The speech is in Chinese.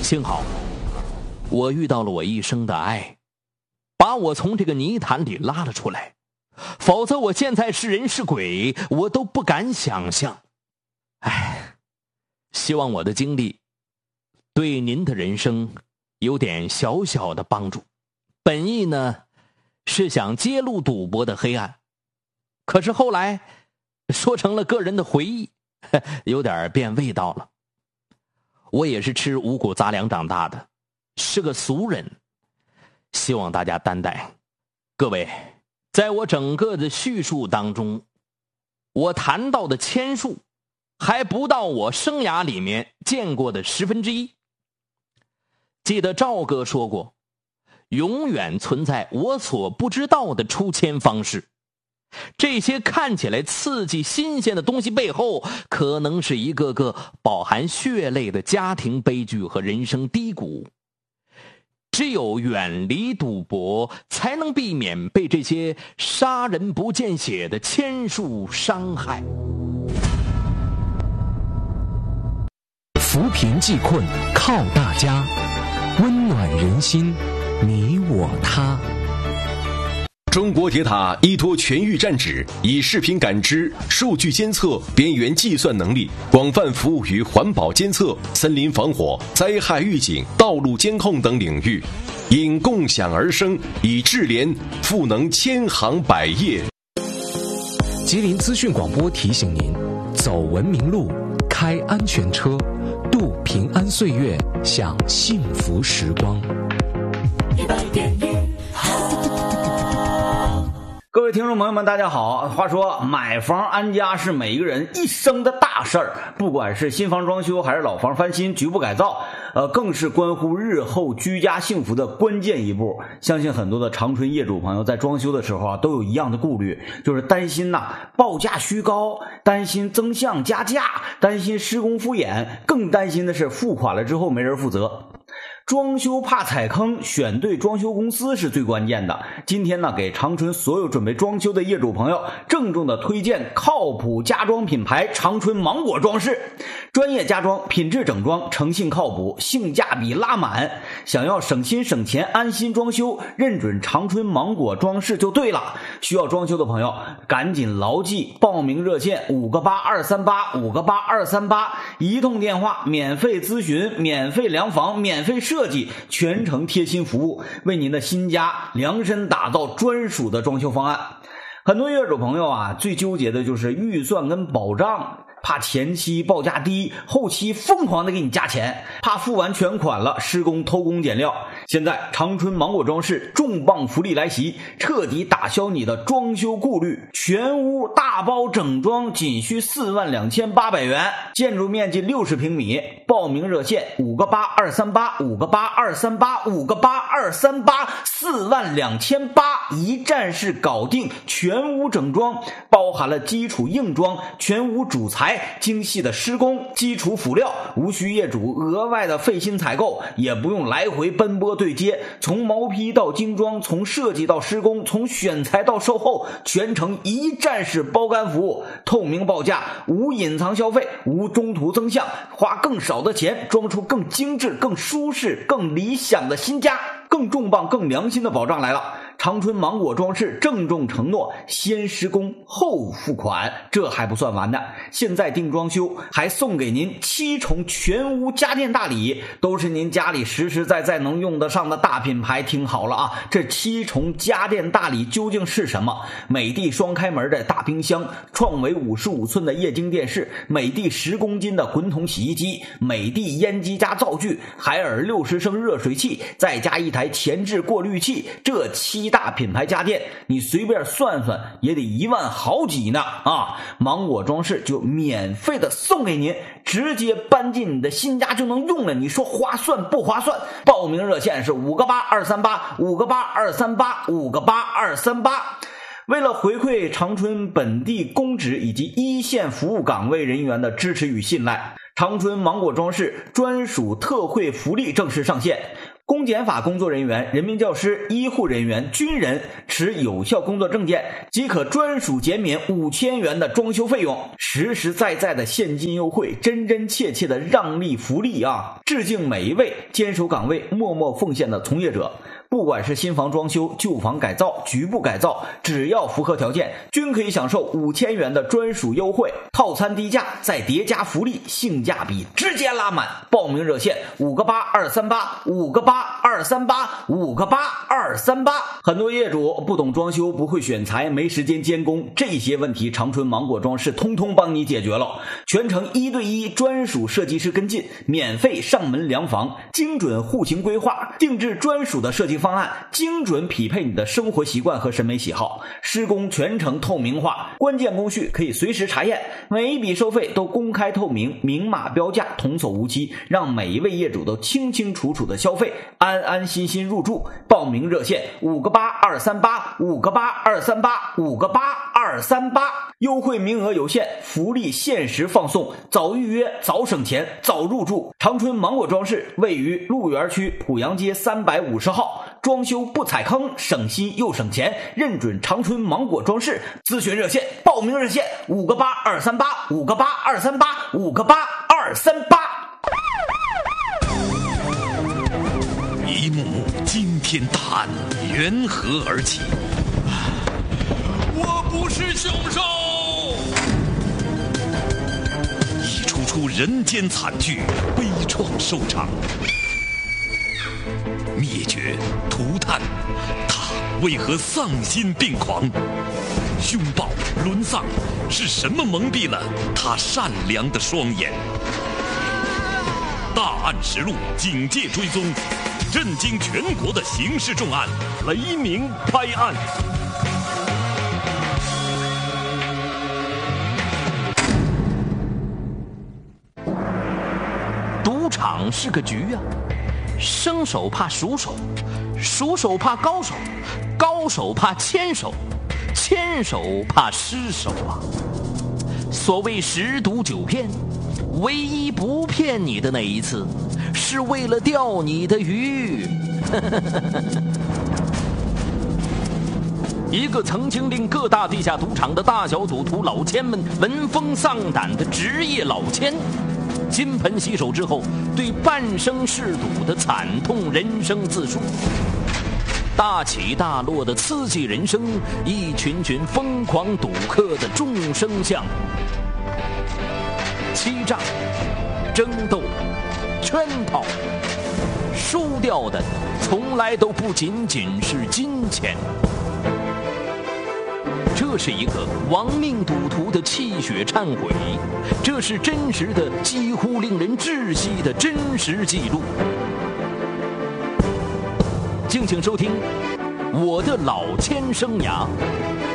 幸好我遇到了我一生的爱，把我从这个泥潭里拉了出来，否则我现在是人是鬼我都不敢想象。希望我的经历对您的人生有点小小的帮助。本意呢是想揭露赌博的黑暗，可是后来说成了个人的回忆，有点变味道了。我也是吃五谷杂粮长大的，是个俗人，希望大家担待。各位，在我整个的叙述当中，我谈到的签数还不到我生涯里面见过的1/10。记得赵哥说过，永远存在我所不知道的出签方式。这些看起来刺激新鲜的东西背后，可能是一个个饱含血泪的家庭悲剧和人生低谷。只有远离赌博，才能避免被这些杀人不见血的签数伤害。 扶贫济困靠大家，温暖人心，你我他。 中国铁塔依托全域战指，以视频感知、数据监测、边缘计算能力，广泛服务于环保监测、森林防火、灾害预警、道路监控等领域，因共享而生，以智联赋能千行百业。 吉林资讯广播提醒您：走文明路，开安全车，度平安岁月，享幸福时光。 各位听众朋友们大家好。话说买房安家是每一个人一生的大事儿，不管是新房装修还是老房翻新局部改造，更是关乎日后居家幸福的关键一步。相信很多的长春业主朋友在装修的时候都有一样的顾虑，就是担心报价虚高，担心增项加价，担心施工敷衍，更担心的是付款了之后没人负责。装修怕踩坑，选对装修公司是最关键的。今天给长春所有准备装修的业主朋友郑重的推荐靠谱家装品牌长春芒果装饰。专业家装，品质整装，诚信靠谱，性价比拉满。想要省心省钱安心装修，认准长春芒果装饰就对了。需要装修的朋友赶紧牢记报名热线58238，58238，一通电话免费咨询，免费量房，免费设计，全程贴心服务，为您的新家量身打造专属的装修方案。很多业主朋友最纠结的就是预算跟保障，怕前期报价低，后期疯狂的给你加钱，怕付完全款了施工偷工减料。现在长春芒果装饰重磅福利来袭，彻底打消你的装修顾虑，全屋大包整装仅需42800元，建筑面积60平米。报名热线58238，58238，58238，42800，一站式搞定全屋整装，包含了基础硬装、全屋主材、精细的施工、基础辅料，无需业主额外的费心采购，也不用来回奔波对接，从毛坯到精装，从设计到施工，从选材到售后，全程一站式包干服务，透明报价，无隐藏消费，无中途增项，花更少的钱装出更精致、更舒适、更理想的新家。更重磅、更良心的保障来了！长春芒果装饰郑重承诺，先施工后付款。这还不算完呢，现在订装修还送给您7重全屋家电大礼，都是您家里实实在在能用得上的大品牌。听好了这7重家电大礼究竟是什么？美的双开门的大冰箱，创维55寸的液晶电视，美的10公斤的滚筒洗衣机，美的烟机加灶具，海尔60升热水器，再加一台前置过滤器，这7大品牌家电你随便算算也得1万好几呢芒果装饰就免费的送给您，直接搬进你的新家就能用了，你说划算不划算？报名热线是58238，58238，58238。为了回馈长春本地公职以及一线服务岗位人员的支持与信赖，长春芒果装饰专属特惠福利正式上线。 公检法工作人员、人民教师、医护人员、军人持有效工作证件即可专属减免5000元的装修费用，实实在在的现金优惠，真真切切的让利福利啊！致敬每一位坚守岗位、默默奉献的从业者。不管是新房装修、旧房改造、局部改造，只要符合条件，均可以享受5000元的专属优惠，套餐低价再叠加福利，性价比直接拉满。报名热线5个8 238 5个8 238 5个8 238。很多业主不懂装修，不会选材，没时间监工，这些问题长春芒果装饰通通帮你解决了，全程1对1专属设计师跟进，免费上门量房，精准户型规划，定制专属的设计方案，精准匹配你的生活习惯和审美喜好，施工全程透明化，关键工序可以随时查验，每一笔收费都公开透明，明码标价，童叟无欺，让每一位业主都清清楚楚的消费，安安心心入住。报名热线5个8 238 5个8 238 5个8 238。优惠名额有限，福利限时放送，早预约早省钱早入住。长春芒果装饰位于鹿园区濮阳街350号，装修不踩坑，省心又省钱，认准长春芒果装饰。咨询热线报名热线5个8 238 5个8 238 5个8 238。 一幕幕惊天大案缘何而起？我不是凶手！一出出人间惨剧，悲怆收场。灭绝、涂炭，他为何丧心病狂？凶暴、沦丧，是什么蒙蔽了他善良的双眼？大案实录，警戒追踪，震惊全国的刑事重案，雷鸣拍案。 赌场是个局啊，生手怕熟手，熟手怕高手，高手怕牵手，牵手怕失手啊。所谓10赌9骗，唯一不骗你的那一次，是为了钓你的鱼。一个曾经令各大地下赌场的大小赌徒老千们闻风丧胆的职业老千，金盆洗手之后，对半生嗜赌的惨痛人生自述，大起大落的刺激人生，一群群疯狂赌客的众生相，欺诈、争斗、圈套，输掉的从来都不仅仅是金钱。这是一个亡命赌徒的泣血忏悔，这是真实的，几乎令人窒息的真实记录。敬请收听我的老千生涯。